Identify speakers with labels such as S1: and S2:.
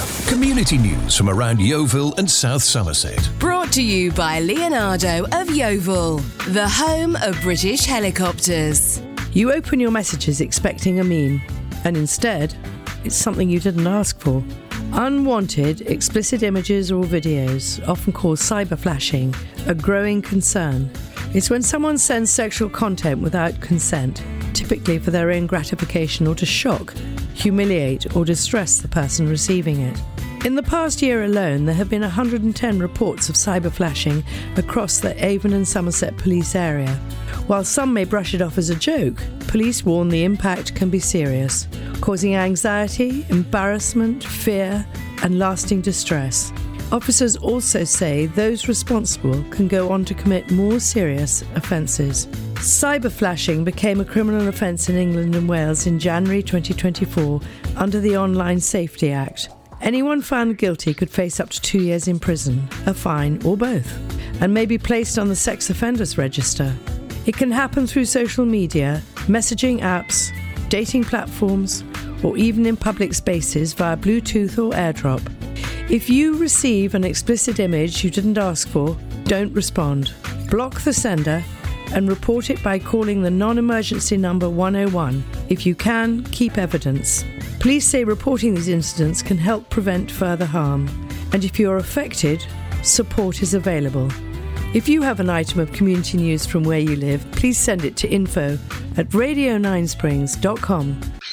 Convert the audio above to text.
S1: Community news from around Yeovil and South Somerset.
S2: Brought to you by Leonardo of Yeovil, the home of British helicopters.
S3: You open your messages expecting a meme, and instead, it's something you didn't ask for. Unwanted, explicit images or videos, often called cyberflashing, a growing concern. It's when someone sends sexual content without consent, typically for their own gratification or to shock, humiliate or distress the person receiving it. In the past year alone, there have been 110 reports of cyberflashing across the Avon and Somerset police area. While some may brush it off as a joke, police warn the impact can be serious, causing anxiety, embarrassment, fear, and lasting distress. Officers also say those responsible can go on to commit more serious offences. Cyberflashing became a criminal offence in England and Wales in January 2024 under the Online Safety Act. Anyone found guilty could face up to 2 years in prison, a fine, or both, and may be placed on the sex offenders register. It can happen through social media, messaging apps, dating platforms, or even in public spaces via Bluetooth or AirDrop. If you receive an explicit image you didn't ask for, don't respond. Block the sender and report it by calling the non-emergency number 101. If you can, keep evidence. Police say reporting these incidents can help prevent further harm. And if you're affected, support is available. If you have an item of community news from where you live, please send it to info@radio9springs.com.